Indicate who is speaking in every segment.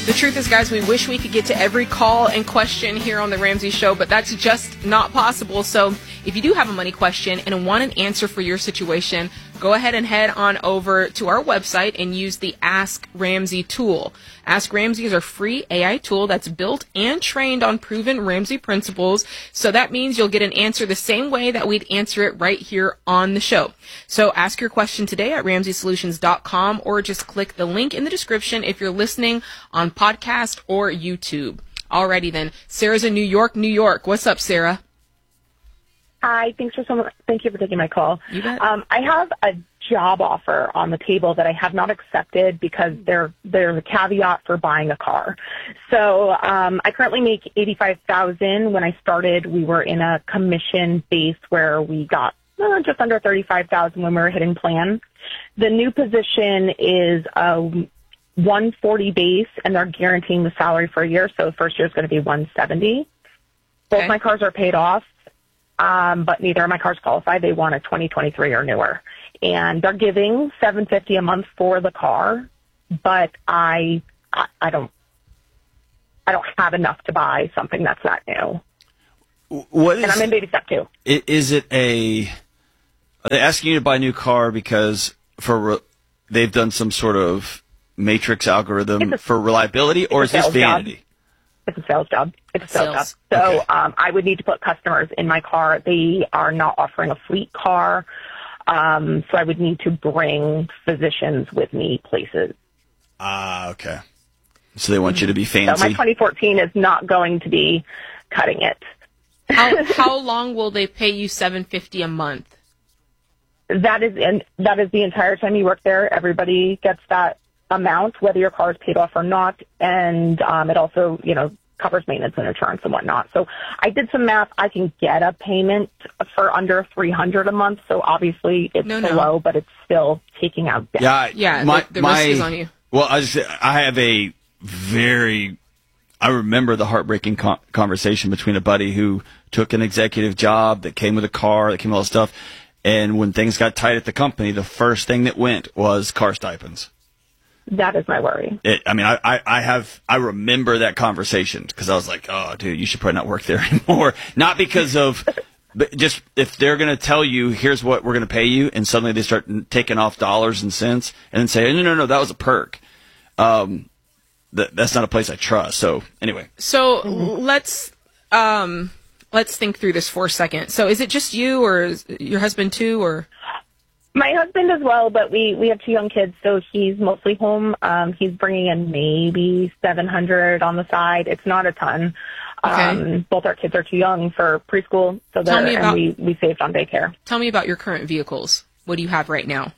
Speaker 1: The truth is, guys, we wish we could get to every call and question here on The Ramsey Show, but that's just not possible. So if you do have a money question and want an answer for your situation, go ahead and head on over to our website and use the Ask Ramsey tool. Ask Ramsey is our free AI tool that's built and trained on proven Ramsey principles. So that means you'll get an answer the same way that we'd answer it right here on the show. So ask your question today at RamseySolutions.com or just click the link in the description if you're listening on podcast or YouTube. Alrighty then. Sarah's in New York, New York. What's up, Sarah?
Speaker 2: Hi, thank you for taking my call.
Speaker 1: You bet.
Speaker 2: I have a job offer on the table that I have not accepted because there's a caveat for buying a car. So I currently make $85,000. When I started, we were in a commission base where we got just under $35,000 when we were hitting plan. The new position is a 140 base, and they're guaranteeing the salary for a year. So the first year is going to be 170. Both my cars are paid off. But neither of my cars qualify. They want a 2023 or newer. And they're giving $750 a month for the car, but I don't have enough to buy something that's that new. And I'm in baby step 2.
Speaker 3: Are they asking you to buy a new car because they've done some sort of matrix algorithm for reliability, or is this vanity?
Speaker 2: It's a sales job. So okay. I would need to put customers in my car. They are not offering a fleet car. So I would need to bring physicians with me places.
Speaker 3: Okay. So they want you to be fancy.
Speaker 2: So my 2014 is not going to be cutting it.
Speaker 1: How long will they pay you $750 a month?
Speaker 2: That is the entire time you work there. Everybody gets that amount, whether your car is paid off or not, and it also, covers maintenance and insurance and whatnot. So I did some math. I can get a payment for under $300 a month. So obviously it's low, but it's still taking out debt.
Speaker 1: Yeah. The risk is on you.
Speaker 3: Well, I remember the heartbreaking conversation between a buddy who took an executive job that came with a car, that came with all this stuff, and when things got tight at the company, the first thing that went was car stipends.
Speaker 2: That is my worry.
Speaker 3: I remember that conversation because I was like, oh, dude, you should probably not work there anymore. Not because of, but just if they're going to tell you, here's what we're going to pay you, and suddenly they start taking off dollars and cents and then say, no, that was a perk. That's not a place I trust. So anyway.
Speaker 1: So let's think through this for a second. So is it just you, or is your husband too, or?
Speaker 2: My husband as well, but we have 2 young kids, so he's mostly home. He's bringing in maybe $700 on the side. It's not a ton.
Speaker 1: Okay.
Speaker 2: Both our kids are too young for preschool, so we saved on daycare.
Speaker 1: Tell me about your current vehicles. What do you have right now?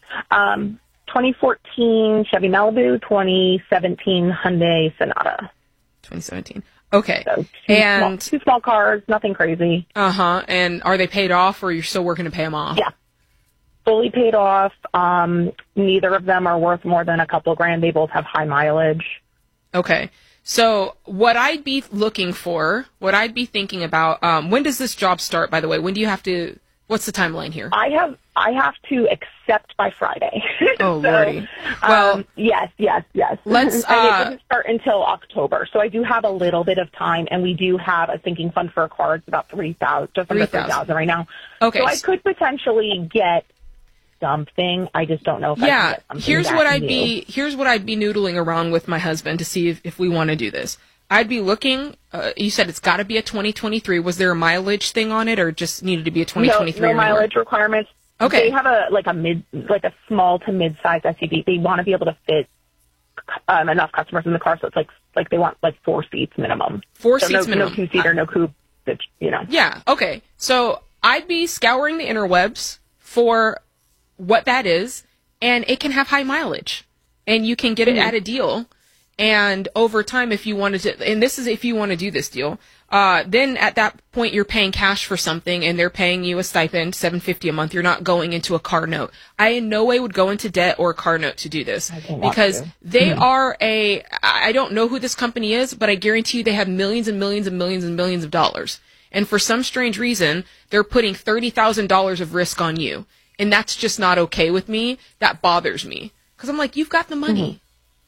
Speaker 2: 2014 Chevy Malibu, 2017 Hyundai Sonata.
Speaker 1: 2017. Okay.
Speaker 2: So two small cars, nothing crazy.
Speaker 1: And are they paid off, or you're still working to pay them off?
Speaker 2: Yeah. Fully paid off. Neither of them are worth more than a couple grand. They both have high mileage.
Speaker 1: Okay. So what I'd be looking for, what I'd be thinking about, when does this job start, by the way? When do you have to, what's the timeline here?
Speaker 2: I have to accept by Friday.
Speaker 1: Oh, Lordy. Well,
Speaker 2: yes.
Speaker 1: Let's,
Speaker 2: and it doesn't start until October. So I do have a little bit of time, and we do have a sinking fund for a car. It's about $3,000, just under $3,000 right now.
Speaker 1: Okay.
Speaker 2: So I could potentially get something. I just don't know if I can get something. Here's what I'd be noodling around with my husband to see if we want to do this.
Speaker 1: I'd be looking, you said it's got to be a 2023. Was there a mileage thing on it, or just needed to be a 2023?
Speaker 2: No mileage requirements.
Speaker 1: Okay.
Speaker 2: They have a small to mid-size SUV. They want to be able to fit enough customers in the car, so it's like they want 4 seats minimum.
Speaker 1: 4 seats minimum.
Speaker 2: No 2-seater, no coupe,
Speaker 1: Yeah, okay. So I'd be scouring the interwebs for what that is, and it can have high mileage, and you can get it at a deal. And over time, if you wanted to, and this is if you want to do this deal, then at that point you're paying cash for something, and they're paying you a stipend, $750 a month. You're not going into a car note. I in no way would go into debt or a car note to do this, because they are I don't know who this company is, but I guarantee you they have millions and millions and millions and millions of dollars. And for some strange reason, they're putting $30,000 of risk on you. And that's just not okay with me. That bothers me. Because I'm like, you've got the money.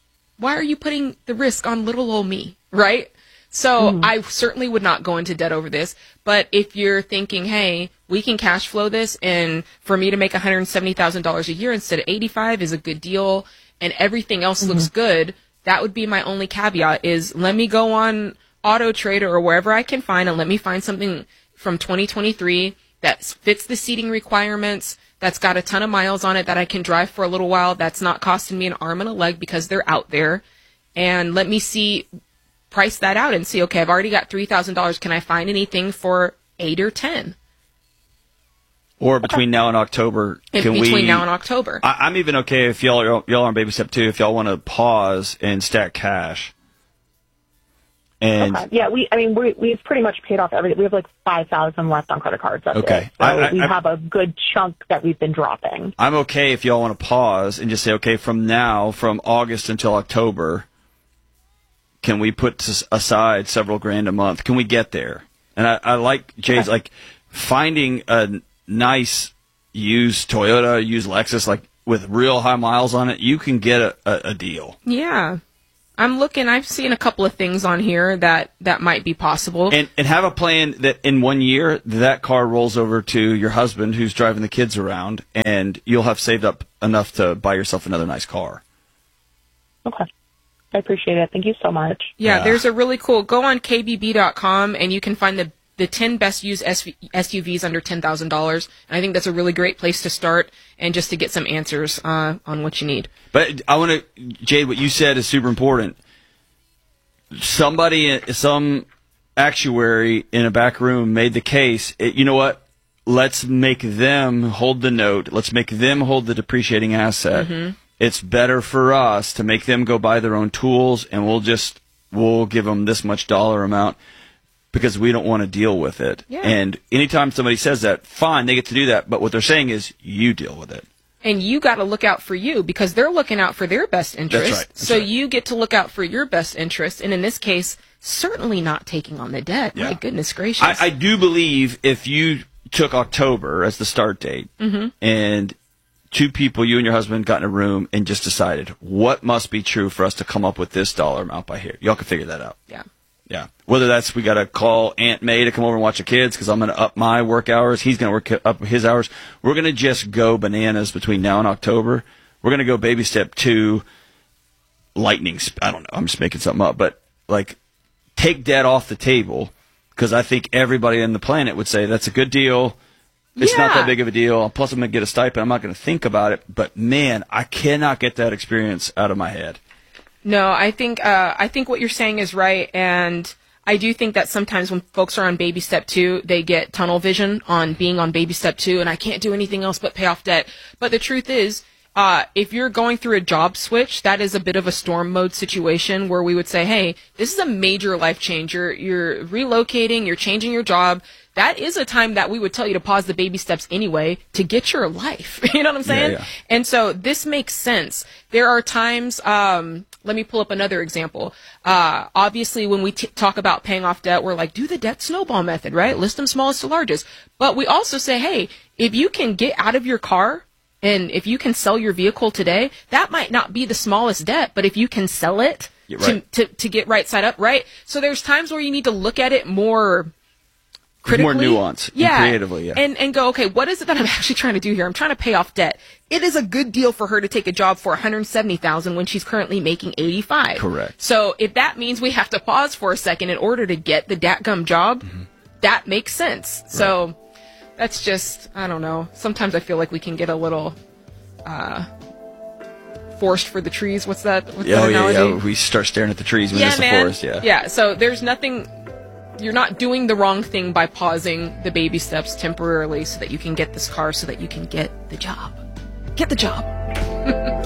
Speaker 1: why are you putting the risk on little old me, right? So I certainly would not go into debt over this. But if you're thinking, hey, we can cash flow this, and for me to make $170,000 a year instead of 85 is a good deal, and everything else looks good, that would be my only caveat is let me go on Auto Trader or wherever I can find, and let me find something from 2023 that fits the seating requirements, that's got a ton of miles on it that I can drive for a little while, that's not costing me an arm and a leg because they're out there. And let me price that out and see, okay, I've already got $3,000. Can I find anything for 8 or 10?
Speaker 3: Or between now and October,
Speaker 1: between now and October.
Speaker 3: I'm even okay if y'all are on baby step 2, if y'all want to pause and stack cash. And
Speaker 2: okay. Yeah, we've pretty much paid off everything. We have like $5,000 left on credit cards. That's
Speaker 3: okay.
Speaker 2: It. So we have a good chunk that we've been dropping.
Speaker 3: I'm okay if y'all want to pause and just say, okay, from August until October, can we put aside several grand a month? Can we get there? And I like Jay's, like finding a nice used Toyota, used Lexus, like with real high miles on it. You can get a deal.
Speaker 1: Yeah. I've seen a couple of things on here that might be possible.
Speaker 3: And have a plan that in 1 year, that car rolls over to your husband who's driving the kids around, and you'll have saved up enough to buy yourself another nice car.
Speaker 2: Okay. I appreciate it. Thank you so much.
Speaker 1: Yeah, there's a really cool, go on kbb.com and you can find the 10 best used SUVs under $10,000. And I think that's a really great place to start and just to get some answers on what you need.
Speaker 3: But I want to, Jade, what you said is super important. Some actuary in a back room made the case, you know what? Let's make them hold the note. Let's make them hold the depreciating asset. Mm-hmm. It's better for us to make them go buy their own tools, and we'll give them this much dollar amount because we don't want to deal with it.
Speaker 1: Yeah.
Speaker 3: And anytime somebody says that, fine, they get to do that. But what they're saying is you deal with it.
Speaker 1: And you got to look out for you because they're looking out for their best interest.
Speaker 3: That's right.
Speaker 1: So you get to look out for your best interest. And in this case, certainly not taking on the debt. Yeah. My goodness gracious.
Speaker 3: I do believe if you took October as the start date and two people, you and your husband, got in a room and just decided what must be true for us to come up with this dollar amount by here. Y'all can figure that out.
Speaker 1: Yeah.
Speaker 3: Yeah. Whether that's we got to call Aunt May to come over and watch the kids because I'm going to up my work hours. He's going to up his hours. We're going to just go bananas between now and October. We're going to go baby step 2, lightning. I don't know. I'm just making something up. But, like, take debt off the table because I think everybody on the planet would say that's a good deal. It's not that big of a deal. Plus, I'm going to get a stipend. I'm not going to think about it. But, man, I cannot get that experience out of my head.
Speaker 1: No, I think what you're saying is right. And I do think that sometimes when folks are on baby step 2, they get tunnel vision on being on baby step 2, and I can't do anything else but pay off debt. But the truth is, if you're going through a job switch, that is a bit of a storm mode situation where we would say, hey, this is a major life change. You're relocating, you're changing your job. That is a time that we would tell you to pause the baby steps anyway to get your life. You know what I'm saying?
Speaker 3: Yeah.
Speaker 1: And so this makes sense. There are times, let me pull up another example. Obviously, when we talk about paying off debt, we're like, do the debt snowball method, right? List them smallest to largest. But we also say, hey, if you can get out of your car and if you can sell your vehicle today, that might not be the smallest debt, but if you can sell it to get right side up, right? So there's times where you need to look at it more critically.
Speaker 3: More nuance.
Speaker 1: Yeah.
Speaker 3: And creatively, yeah.
Speaker 1: And go, okay, what is it that I'm actually trying to do here? I'm trying to pay off debt. It is a good deal for her to take a job for $170,000 when she's currently making $85,000.
Speaker 3: Correct.
Speaker 1: So if that means we have to pause for a second in order to get the datgum job, that makes sense. So that's just, I don't know. Sometimes I feel like we can get a little forest for the trees. What's that? What's that analogy?
Speaker 3: Yeah. We start staring at the trees when it's the forest. Yeah.
Speaker 1: Yeah. So there's nothing. You're not doing the wrong thing by pausing the baby steps temporarily so that you can get this car so that you can get the job. Get the job.